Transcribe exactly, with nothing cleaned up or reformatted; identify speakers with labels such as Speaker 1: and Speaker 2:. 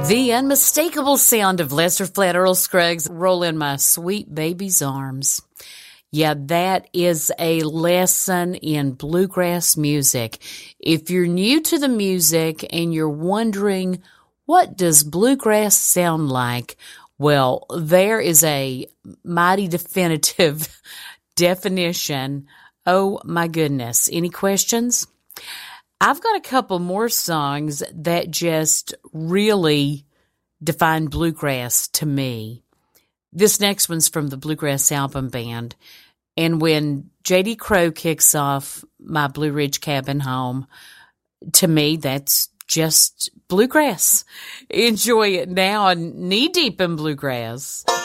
Speaker 1: The unmistakable sound of Lester Flatt Earl Scruggs, Roll in My Sweet Baby's Arms. Yeah, that is a lesson in bluegrass music. If you're new to the music and you're wondering, what does bluegrass sound like? Well, there is a mighty definitive definition. Oh my goodness. Any questions? I've got a couple more songs that just really define bluegrass to me. This next one's from the Bluegrass Album Band. And when J D Crowe kicks off My Blue Ridge Cabin Home, to me, that's just bluegrass. Enjoy it now, knee deep in bluegrass.